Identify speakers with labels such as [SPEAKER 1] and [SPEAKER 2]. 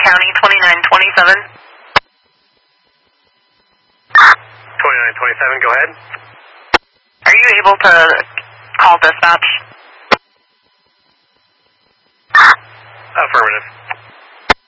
[SPEAKER 1] County, 2927.
[SPEAKER 2] 2927, go ahead.
[SPEAKER 1] Are you able to call dispatch?
[SPEAKER 2] Affirmative.